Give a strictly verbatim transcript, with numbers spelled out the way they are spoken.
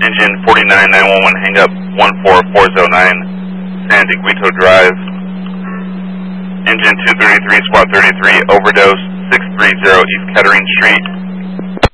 Engine forty-nine nine one one, hang up one four four zero nine, San Dieguito Drive. Engine two thirty-three, squad thirty-three, overdose six three zero East Kettering Street.